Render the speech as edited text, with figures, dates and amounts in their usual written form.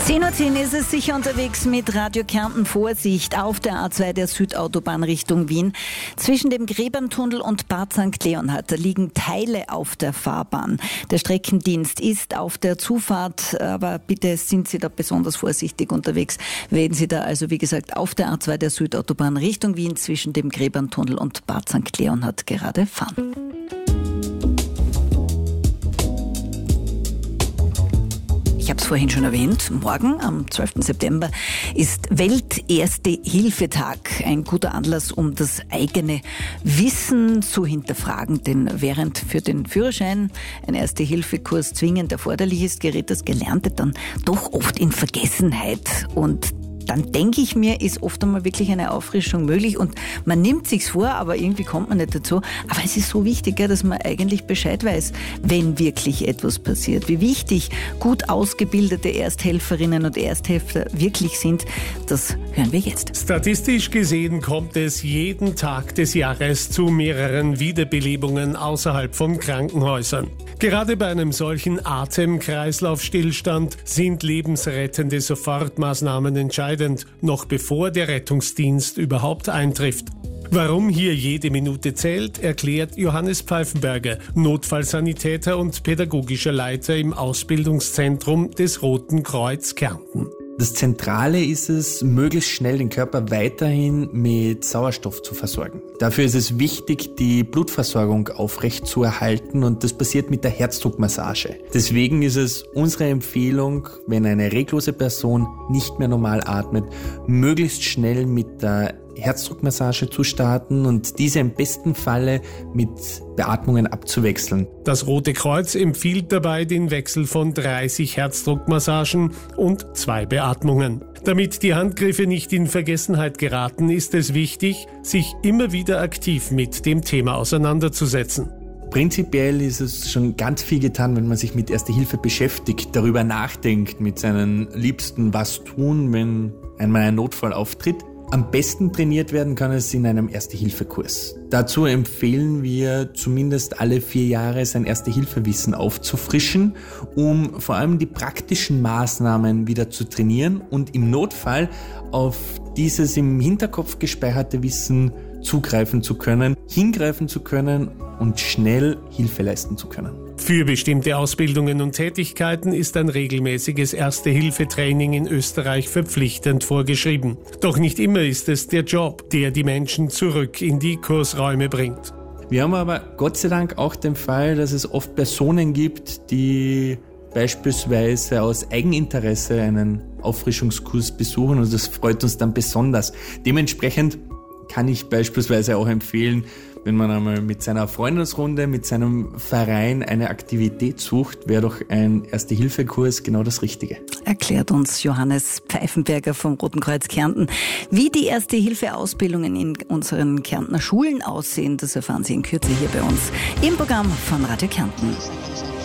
10:10 Uhr ist es, sicher unterwegs mit Radio Kärnten. Vorsicht auf der A2 der Südautobahn Richtung Wien. Zwischen dem Gräberntunnel und Bad St. Leonhard, da liegen Teile auf der Fahrbahn. Der Streckendienst ist auf der Zufahrt, aber bitte sind Sie da besonders vorsichtig unterwegs, wenn Sie da also wie gesagt auf der A2 der Südautobahn Richtung Wien zwischen dem Gräberntunnel und Bad St. Leonhard gerade fahren. Ich habe es vorhin schon erwähnt, morgen am 12. September ist Welt-Erste-Hilfe-Tag. Ein guter Anlass, um das eigene Wissen zu hinterfragen. Denn während für den Führerschein ein Erste-Hilfe-Kurs zwingend erforderlich ist, gerät das Gelernte dann doch oft in Vergessenheit. Und dann denke ich mir, ist oft einmal wirklich eine Auffrischung möglich und man nimmt sich's vor, aber irgendwie kommt man nicht dazu. Aber es ist so wichtig, dass man eigentlich Bescheid weiß, wenn wirklich etwas passiert. Wie wichtig gut ausgebildete Ersthelferinnen und Ersthelfer wirklich sind, das hören wir jetzt. Statistisch gesehen kommt es jeden Tag des Jahres zu mehreren Wiederbelebungen außerhalb von Krankenhäusern. Gerade bei einem solchen Atem-Kreislauf-Stillstand sind lebensrettende Sofortmaßnahmen entscheidend, noch bevor der Rettungsdienst überhaupt eintrifft. Warum hier jede Minute zählt, erklärt Johannes Pfeifenberger, Notfallsanitäter und pädagogischer Leiter im Ausbildungszentrum des Roten Kreuz Kärnten. Das Zentrale ist es, möglichst schnell den Körper weiterhin mit Sauerstoff zu versorgen. Dafür ist es wichtig, die Blutversorgung aufrecht zu erhalten und das passiert mit der Herzdruckmassage. Deswegen ist es unsere Empfehlung, wenn eine reglose Person nicht mehr normal atmet, möglichst schnell mit der Herzdruckmassage zu starten und diese im besten Falle mit Beatmungen abzuwechseln. Das Rote Kreuz empfiehlt dabei den Wechsel von 30 Herzdruckmassagen und 2 Beatmungen. Damit die Handgriffe nicht in Vergessenheit geraten, ist es wichtig, sich immer wieder aktiv mit dem Thema auseinanderzusetzen. Prinzipiell ist es schon ganz viel getan, wenn man sich mit Erste Hilfe beschäftigt, darüber nachdenkt, mit seinen Liebsten was tun, wenn einmal ein Notfall auftritt. Am besten trainiert werden kann es in einem Erste-Hilfe-Kurs. Dazu empfehlen wir zumindest alle 4 Jahre sein Erste-Hilfe-Wissen aufzufrischen, um vor allem die praktischen Maßnahmen wieder zu trainieren und im Notfall auf dieses im Hinterkopf gespeicherte Wissen zugreifen zu können, hingreifen zu können und schnell Hilfe leisten zu können. Für bestimmte Ausbildungen und Tätigkeiten ist ein regelmäßiges Erste-Hilfe-Training in Österreich verpflichtend vorgeschrieben. Doch nicht immer ist es der Job, der die Menschen zurück in die Kursräume bringt. Wir haben aber Gott sei Dank auch den Fall, dass es oft Personen gibt, die beispielsweise aus Eigeninteresse einen Auffrischungskurs besuchen und das freut uns dann besonders. Dementsprechend kann ich beispielsweise auch empfehlen, wenn man einmal mit seiner Freundesrunde, mit seinem Verein eine Aktivität sucht, wäre doch ein Erste-Hilfe-Kurs genau das Richtige. Erklärt uns Johannes Pfeifenberger vom Roten Kreuz Kärnten. Wie die Erste-Hilfe-Ausbildungen in unseren Kärntner Schulen aussehen, das erfahren Sie in Kürze hier bei uns im Programm von Radio Kärnten.